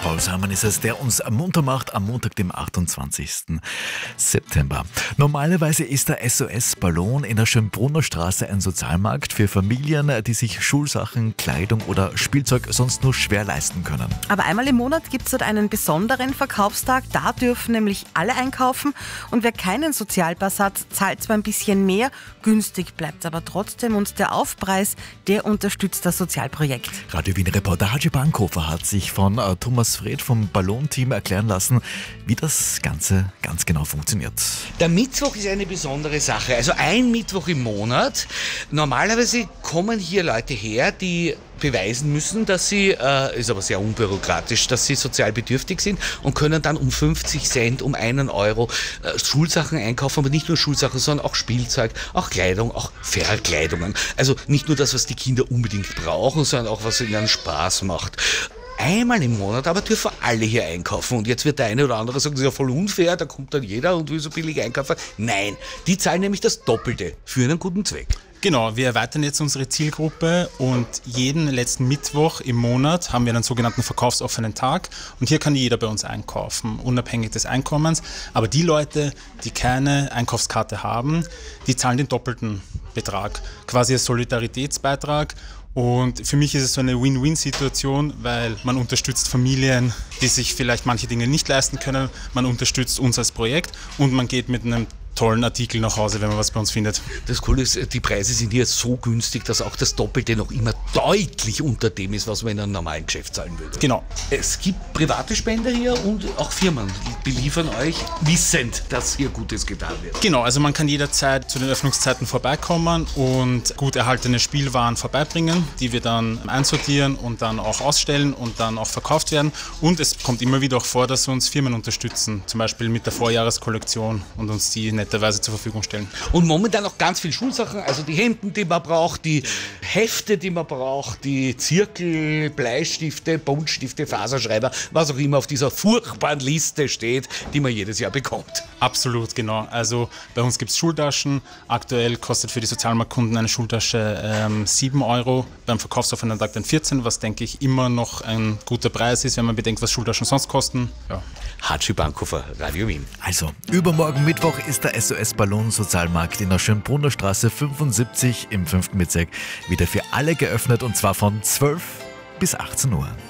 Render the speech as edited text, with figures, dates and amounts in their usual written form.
Paul Salman ist es, der uns munter macht am Montag, dem 28. September. Normalerweise ist der SOS Ballon in der Schönbrunner Straße ein Sozialmarkt für Familien, die sich Schulsachen, Kleidung oder Spielzeug sonst nur schwer leisten können. Aber einmal im Monat gibt es dort einen besonderen Verkaufstag. Da dürfen nämlich alle einkaufen. Und wer keinen Sozialpass hat, zahlt zwar ein bisschen mehr, günstig bleibt aber trotzdem. Und der Aufpreis, der unterstützt das Sozialprojekt. Radio Wien-Reporter Haji Bankhofer hat sich von Thomas Fred vom Ballon-Team erklären lassen, wie das Ganze ganz genau funktioniert. Der Mittwoch ist eine besondere Sache. Also ein Mittwoch im Monat. Normalerweise kommen hier Leute her, die beweisen müssen, dass sie, ist aber sehr unbürokratisch, dass sie sozial bedürftig sind und können dann um 50 Cent, um 1 Euro Schulsachen einkaufen, aber nicht nur Schulsachen, sondern auch Spielzeug, auch Kleidung, auch Verkleidungen. Also nicht nur das, was die Kinder unbedingt brauchen, sondern auch, was ihnen Spaß macht. Einmal im Monat aber dürfen alle hier einkaufen. Und jetzt wird der eine oder andere sagen, das ist ja voll unfair, da kommt dann jeder und will so billig einkaufen. Nein, die zahlen nämlich das Doppelte für einen guten Zweck. Genau, wir erweitern jetzt unsere Zielgruppe und jeden letzten Mittwoch im Monat haben wir einen sogenannten verkaufsoffenen Tag und hier kann jeder bei uns einkaufen, unabhängig des Einkommens. Aber die Leute, die keine Einkaufskarte haben, die zahlen den doppelten Betrag, quasi als Solidaritätsbeitrag. Und für mich ist es so eine Win-Win-Situation, weil man unterstützt Familien, die sich vielleicht manche Dinge nicht leisten können, man unterstützt uns als Projekt und man geht mit einem tollen Artikel nach Hause, wenn man was bei uns findet. Das Coole ist, die Preise sind hier so günstig, dass auch das Doppelte noch immer deutlich unter dem ist, was man in einem normalen Geschäft zahlen würde. Genau. Es gibt private Spender hier und auch Firmen, die beliefern euch, wissend, dass hier Gutes getan wird. Genau, also man kann jederzeit zu den Öffnungszeiten vorbeikommen und gut erhaltene Spielwaren vorbeibringen, die wir dann einsortieren und dann auch ausstellen und dann auch verkauft werden. Und es kommt immer wieder auch vor, dass uns Firmen unterstützen, zum Beispiel mit der Vorjahreskollektion und uns die netterweise zur Verfügung stellen. Und momentan auch ganz viel Schulsachen, also die Hemden, die man braucht, die Hefte, die man braucht, die Zirkel, Bleistifte, Buntstifte, Faserschreiber, was auch immer auf dieser furchtbaren Liste steht, die man jedes Jahr bekommt. Absolut, genau. Also bei uns gibt es Schultaschen. Aktuell kostet für die Sozialmarktkunden eine Schultasche 7 Euro, beim verkaufsoffenen Tag dann 14, was denke ich immer noch ein guter Preis ist, wenn man bedenkt, was Schultaschen sonst kosten. Ja. Haji Bankhofer, Radio Wien. Also, übermorgen Mittwoch ist der SOS Ballon Sozialmarkt in der Schönbrunner Straße 75 im 5. Bezirk wieder für alle geöffnet und zwar von 12 bis 18 Uhr.